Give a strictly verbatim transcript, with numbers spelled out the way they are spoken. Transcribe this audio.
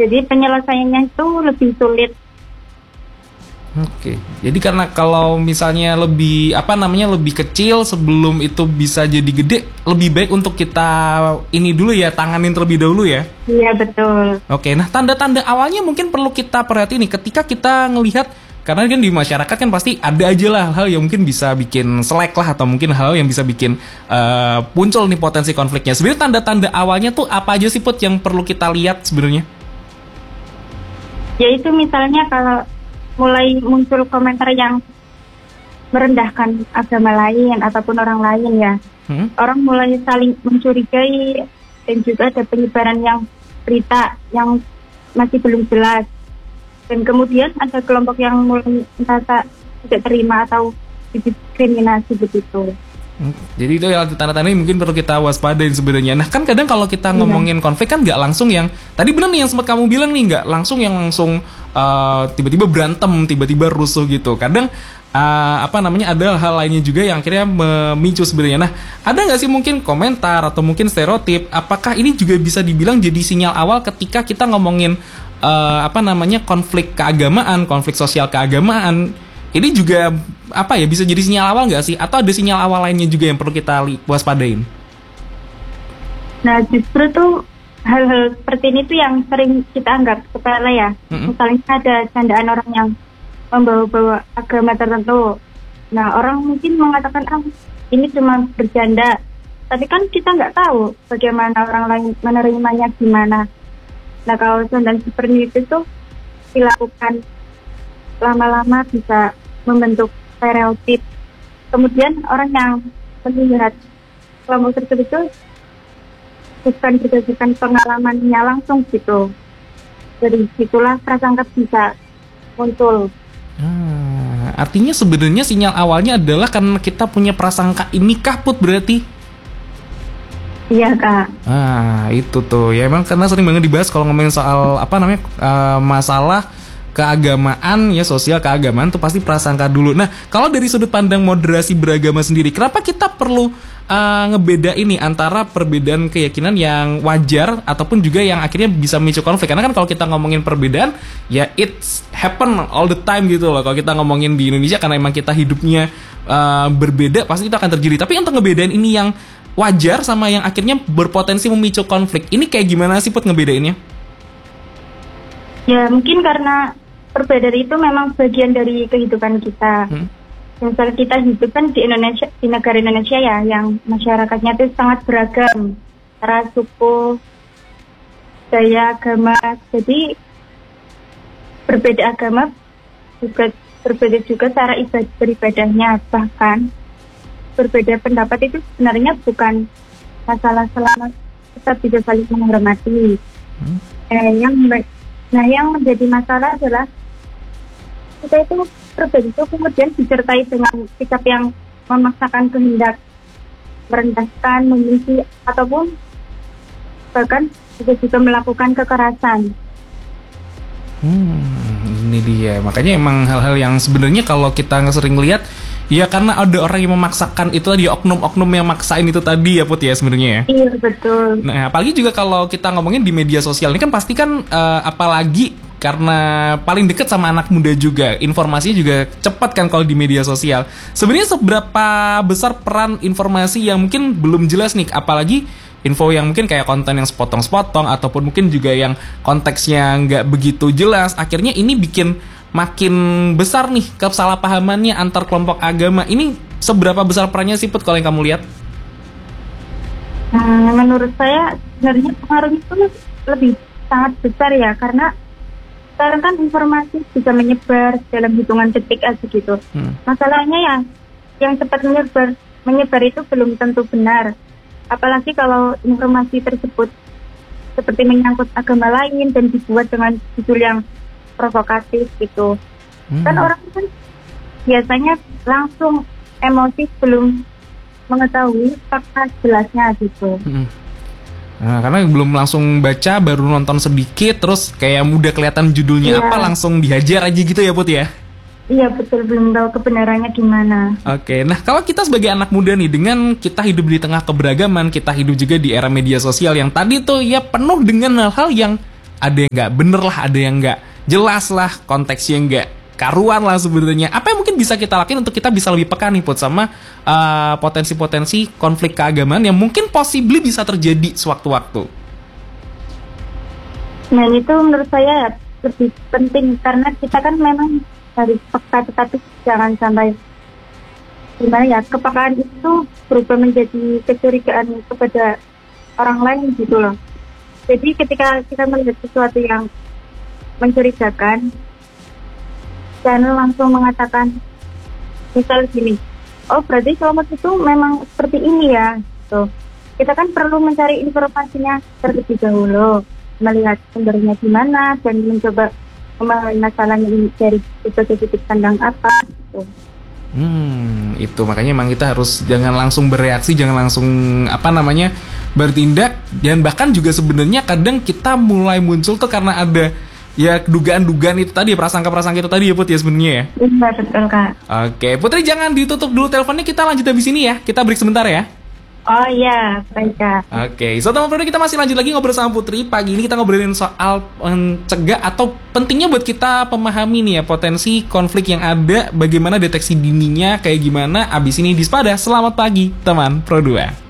Jadi penyelesaiannya itu lebih sulit. Oke, jadi karena kalau misalnya lebih apa namanya lebih kecil sebelum itu bisa jadi gede, lebih baik untuk kita ini dulu ya, tanganin terlebih dahulu ya. Iya betul. Oke, nah tanda-tanda awalnya mungkin perlu kita perhatiin nih ketika kita ngelihat, karena kan di masyarakat kan pasti ada aja lah hal yang mungkin bisa bikin selek lah atau mungkin hal yang bisa bikin uh, muncul nih potensi konfliknya. Sebenarnya tanda-tanda awalnya tuh apa aja sih Put yang perlu kita lihat sebenarnya? Ya itu misalnya kalau mulai muncul komentar yang merendahkan agama lain ataupun orang lain ya. Hmm? Orang mulai saling mencurigai dan juga ada penyebaran yang berita yang masih belum jelas. Dan kemudian ada kelompok yang mulai merasa tidak terima atau diskriminasi begitu. Hmm. Jadi itu ya tanda-tanda yang mungkin perlu kita waspadain sebenarnya. Nah kan kadang kalau kita ngomongin hmm. konflik kan nggak langsung yang tadi benar nih yang sempat kamu bilang nih, nggak langsung yang langsung uh, tiba-tiba berantem, tiba-tiba rusuh gitu. Kadang uh, apa namanya ada hal lainnya juga yang akhirnya memicu sebenarnya. Nah ada nggak sih mungkin komentar atau mungkin stereotip? Apakah ini juga bisa dibilang jadi sinyal awal ketika kita ngomongin uh, apa namanya konflik keagamaan, konflik sosial keagamaan? Ini juga apa ya bisa jadi sinyal awal nggak sih? Atau ada sinyal awal lainnya juga yang perlu kita waspadain? Nah justru tuh hal-hal seperti ini tuh yang sering kita anggap sepele ya. Mm-hmm. Misalnya ada candaan orang yang membawa-bawa agama tertentu. Nah orang mungkin mengatakan ah ini cuma bercanda. Tapi kan kita nggak tahu bagaimana orang lain menerimanya gimana. Nah kalau candaan seperti itu tuh dilakukan lama-lama bisa membentuk stereotip. Kemudian orang yang melihat kelompok tersebut itu bukan berdasarkan pengalamannya langsung gitu. Jadi situlah prasangka bisa muncul. Hmm, artinya sebenarnya sinyal awalnya adalah karena kita punya prasangka ini kaput berarti. Iya kak. Ah itu tuh ya emang karena sering banget dibahas kalau ngomongin soal apa namanya uh, masalah keagamaan ya, sosial keagamaan tuh pasti prasangka dulu. Nah kalau dari sudut pandang moderasi beragama sendiri, kenapa kita perlu uh, ngebeda ini antara perbedaan keyakinan yang wajar ataupun juga yang akhirnya bisa memicu konflik? Karena kan kalau kita ngomongin perbedaan ya it's happen all the time gitu loh. Kalau kita ngomongin di Indonesia karena emang kita hidupnya uh, berbeda, pasti itu akan terjadi. Tapi untuk ngebedain ini yang wajar sama yang akhirnya berpotensi memicu konflik, ini kayak gimana sih Put ngebedainnya? Ya mungkin karena perbedaan itu memang bagian dari kehidupan kita. Hmm. Misalnya kita hidup kan di Indonesia, di negara Indonesia ya, yang masyarakatnya itu sangat beragam, ras, suku, gaya, agama. Jadi berbeda agama juga berbeda juga cara ibadah beribadahnya, bahkan berbeda pendapat itu sebenarnya bukan masalah selama kita bisa saling menghormati. Hmm. Eh, yang nah yang menjadi masalah adalah kita itu berbeda itu kemudian disertai dengan sikap yang memaksakan kehendak, merendahkan, membenci, ataupun bahkan juga juga melakukan kekerasan. Hmm, ini dia. Makanya emang hal-hal yang sebenarnya kalau kita sering lihat, ya karena ada orang yang memaksakan itu tadi, oknum-oknum yang maksain itu tadi ya Put ya sebenarnya ya. Iya betul. Nah apalagi juga kalau kita ngomongin di media sosial ini kan pasti kan uh, apalagi karena paling deket sama anak muda juga, informasinya juga cepat kan kalau di media sosial. Sebenarnya seberapa besar peran informasi yang mungkin belum jelas nih, apalagi info yang mungkin kayak konten yang sepotong-sepotong ataupun mungkin juga yang konteksnya nggak begitu jelas, akhirnya ini bikin makin besar nih kesalahpahamannya antar kelompok agama. Ini seberapa besar perannya sih Put kalau yang kamu lihat? Hmm, menurut saya sebenarnya pengaruhnya itu lebih sangat besar ya, karena sekarang kan informasi bisa menyebar dalam hitungan detik aja gitu. Hmm. Masalahnya ya, yang cepat menyebar menyebar itu belum tentu benar. Apalagi kalau informasi tersebut seperti menyangkut agama lain dan dibuat dengan judul yang provokatif gitu. Hmm. Kan orang kan biasanya langsung emosi sebelum mengetahui fakta jelasnya gitu. Hmm. Nah, karena belum langsung baca, baru nonton sedikit, terus kayak mudah kelihatan judulnya yeah. apa, langsung dihajar aja gitu ya Put ya? Iya betul, belum tahu kebenarannya gimana. Oke, nah kalau kita sebagai anak muda nih, dengan kita hidup di tengah keberagaman, kita hidup juga di era media sosial yang tadi tuh ya penuh dengan hal-hal yang ada yang nggak bener lah, ada yang nggak jelas lah, konteksnya nggak karuan lah sebenarnya. Apa yang mungkin bisa kita lakuin untuk kita bisa lebih peka nih Put sama uh, potensi-potensi konflik keagamaan yang mungkin possibly bisa terjadi sewaktu-waktu? Nah itu menurut saya lebih penting karena kita kan memang harus peka, tetapi jangan sampai gimana ya, kepekaan itu berubah menjadi kecurigaan kepada orang lain gitu loh. Jadi ketika kita melihat sesuatu yang mencurigakan, jangan langsung mengatakan misal gini, oh berarti kelompok itu memang seperti ini ya gitu. Kita kan perlu mencari informasinya terlebih dahulu, melihat sumbernya di mana dan mencoba memahami masalahnya ini dari titik pandang apa gitu. Hmm, itu makanya emang kita harus jangan langsung bereaksi, jangan langsung apa namanya bertindak, dan bahkan juga sebenarnya kadang kita mulai muncul tuh karena ada ya dugaan-dugaan itu tadi, prasangka-prasangka itu tadi ya Put ya sebenarnya ya. Iya betul Kak. Oke, Putri jangan ditutup dulu teleponnya, kita lanjut habis ini ya. Kita break sebentar ya. Oh iya, baik Kak. Oke, so teman-teman kita masih lanjut lagi ngobrol sama Putri. Pagi ini kita ngobrolin soal mencegah atau pentingnya buat kita pemahami nih ya potensi konflik yang ada, bagaimana deteksi dininya, kayak gimana. Abis ini di Spada, selamat pagi teman Pro dua.